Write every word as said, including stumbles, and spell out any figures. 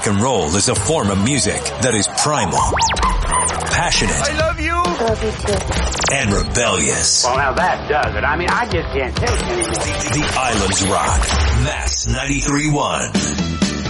Rock and roll is a form of music that is primal, passionate. I love you. Love you too. And rebellious. Well, now that does it. I mean, I just can't take it anymore. The Islands Rock. Mass ninety-three point one.